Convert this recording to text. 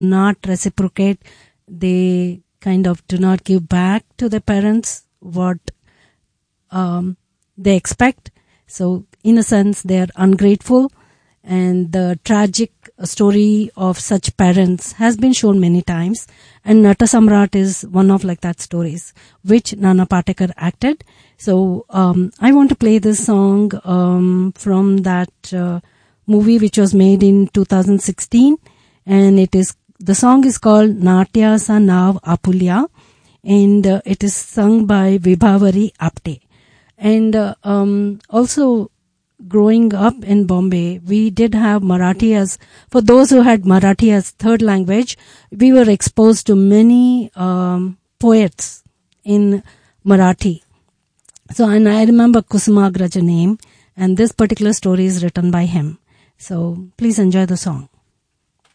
not reciprocate. They kind of do not give back to their parents what they expect. So in a sense, they are ungrateful. And the tragic story of such parents has been shown many times. And Nata Samrat is one of like that stories, which Nana Patekar acted. So I want to play this song from that movie which was made in 2016. And the song is called Natya Sa Nav Apulya. And it is sung by Vibhavari Apte. And also, growing up in Bombay, we did have Marathi as, for those who had Marathi as third language, we were exposed to many poets in Marathi. So, and I remember Kusumagraja name, and this particular story is written by him. So, please enjoy the song.